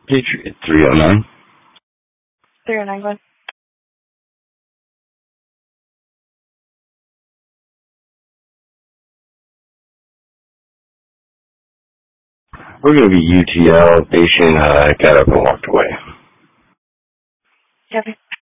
Patriot 309. 309, go ahead. We're going to be UTL. Patient got up and walked away. Copy.